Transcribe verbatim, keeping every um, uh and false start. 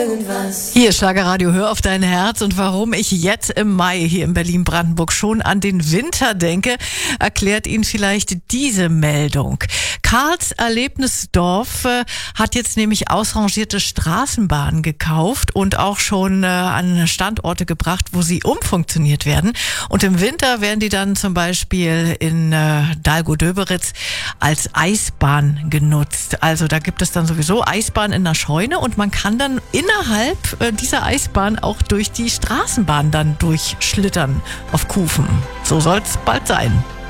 Hier ist Schlagerradio, hör auf dein Herz. Und warum ich jetzt im Mai hier in Berlin-Brandenburg schon an den Winter denke, erklärt Ihnen vielleicht diese Meldung. Karls Erlebnisdorf äh, hat jetzt nämlich ausrangierte Straßenbahnen gekauft und auch schon äh, an Standorte gebracht, wo sie umfunktioniert werden. Und im Winter werden die dann zum Beispiel in äh, Dahlgow-Döberitz als Eisbahn genutzt. Also da gibt es dann sowieso Eisbahn in der Scheune und man kann dann innerhalb äh, dieser Eisbahn auch durch die Straßenbahn dann durchschlittern auf Kufen. So soll's bald sein.